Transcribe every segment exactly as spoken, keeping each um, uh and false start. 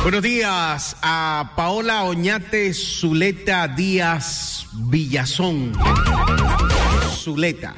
Buenos días a Paola Oñate Zuleta Díaz Villazón. Zuleta.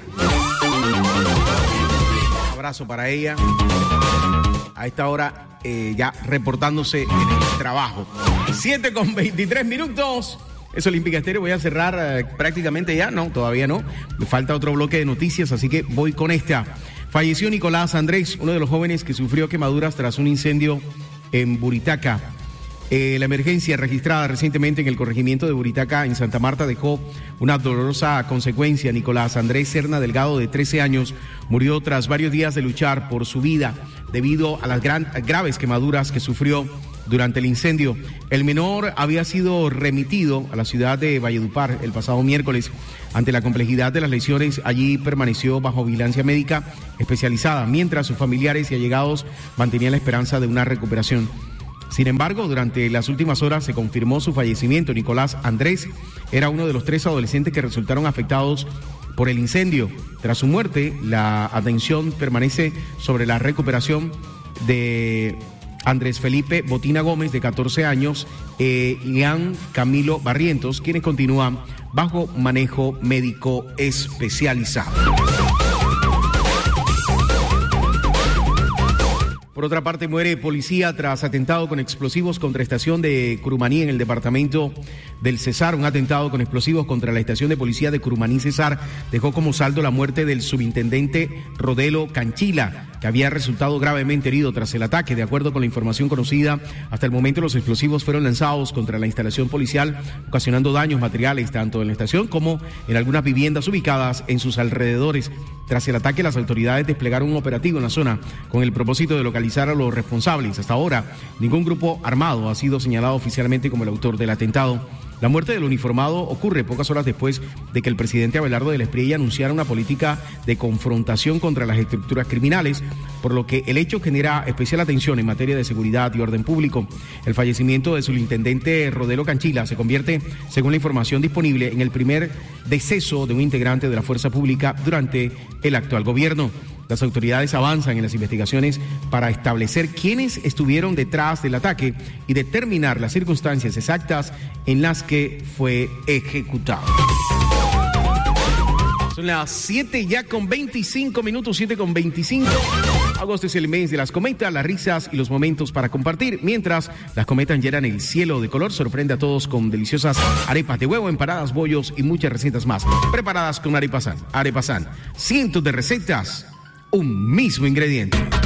Un abrazo para ella. A esta hora eh, ya reportándose en el trabajo. siete con veintitrés minutos. Es Olímpica Estéreo. Voy a cerrar eh, prácticamente ya. No, todavía no. Me falta otro bloque de noticias, así que voy con esta. Falleció Nicolás Andrés, uno de los jóvenes que sufrió quemaduras tras un incendio en Buritaca. Eh, la emergencia registrada recientemente en el corregimiento de Buritaca, en Santa Marta, dejó una dolorosa consecuencia. Nicolás Andrés Serna Delgado, de trece años, murió tras varios días de luchar por su vida debido a las gran, graves quemaduras que sufrió durante el incendio. El menor había sido remitido a la ciudad de Valledupar el pasado miércoles. Ante la complejidad de las lesiones, allí permaneció bajo vigilancia médica especializada, mientras sus familiares y allegados mantenían la esperanza de una recuperación. Sin embargo, durante las últimas horas se confirmó su fallecimiento. Nicolás Andrés era uno de los tres adolescentes que resultaron afectados por el incendio. Tras su muerte, la atención permanece sobre la recuperación de Andrés Felipe Botina Gómez, de catorce años, e Ian Camilo Barrientos, quienes continúan bajo manejo médico especializado. Por otra parte, muere policía tras atentado con explosivos contra la estación de Curumaní en el departamento del Cesar. Un atentado con explosivos contra la estación de policía de Curumaní Cesar dejó como saldo la muerte del subintendente Rodelo Canchila, que había resultado gravemente herido tras el ataque. De acuerdo con la información conocida, hasta el momento los explosivos fueron lanzados contra la instalación policial, ocasionando daños materiales tanto en la estación como en algunas viviendas ubicadas en sus alrededores. Tras el ataque, las autoridades desplegaron un operativo en la zona con el propósito de localizar a los responsables. Hasta ahora, ningún grupo armado ha sido señalado oficialmente como el autor del atentado. La muerte del uniformado ocurre pocas horas después de que el presidente Abelardo del Espriella anunciara una política de confrontación contra las estructuras criminales, por lo que el hecho genera especial atención en materia de seguridad y orden público. El fallecimiento del subintendente Rodelo Canchila se convierte, según la información disponible, en el primer deceso de un integrante de la fuerza pública durante el actual gobierno. Las autoridades avanzan en las investigaciones para establecer quiénes estuvieron detrás del ataque y determinar las circunstancias exactas en las que fue ejecutado. Son las siete ya con veinticinco minutos, siete con veinticinco. Agosto es el mes de las cometas, las risas y los momentos para compartir. Mientras las cometas llenan el cielo de color, sorprende a todos con deliciosas arepas de huevo, empanadas, bollos y muchas recetas más. Preparadas con Arepasan. Arepasan, cientos de recetas, un mismo ingrediente.